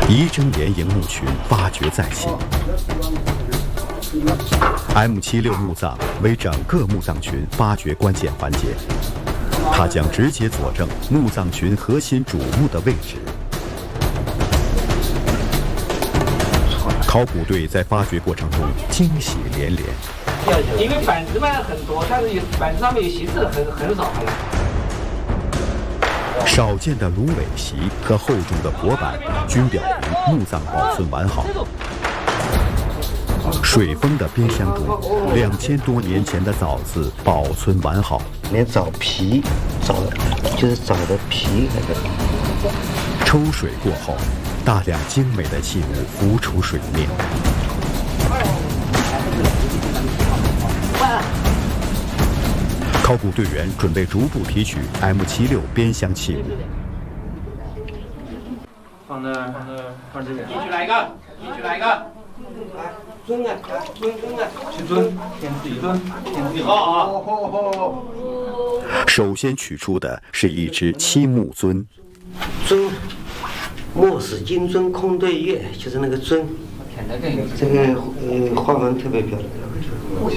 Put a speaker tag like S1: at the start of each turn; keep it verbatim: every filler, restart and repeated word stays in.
S1: 仪征连营墓群发掘再起。M 七六墓葬为整个墓葬群发掘关键环节，它将直接佐证墓葬群核心主墓的位置。考古队在发掘过程中惊喜连连，
S2: 因为板子嘛很多，但是有板子上面有席子很很少。
S1: 少见的芦苇席和厚重的薄板均表明墓葬保存完好。水封的边箱中，两千多年前的枣子保存完好，
S3: 连枣皮、枣就是枣的皮还在。
S1: 抽水过后，大量精美的器物浮出水面。考古队员准备逐步提取 M 七六边箱器物。
S2: 放那，放那，放这边。一起来一个，一起来一个。
S3: 尊啊，尊尊啊，
S2: 去尊，天自己尊，天自己好啊。好好好。
S1: 首先取出的是一只漆木尊。
S3: 尊，莫使金尊空对月，就是那个尊。这个呃花纹特别漂亮。